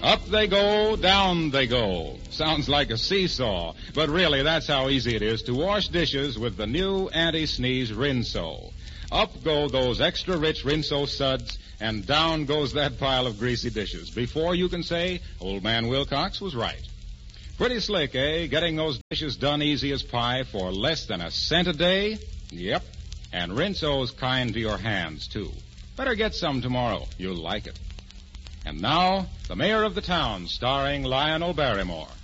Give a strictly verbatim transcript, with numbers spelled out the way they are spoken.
Up they go, down they go. Sounds like a seesaw, but really that's how easy it is to wash dishes with the new anti-sneeze Rinso. Up go those extra rich Rinso suds, and down goes that pile of greasy dishes before you can say Old Man Wilcox was right. Pretty slick, eh? Getting those dishes done easy as pie for less than a cent a day? Yep. And Rinso's kind to your hands, too. Better get some tomorrow. You'll like it. And now, The Mayor of the Town, starring Lionel Barrymore.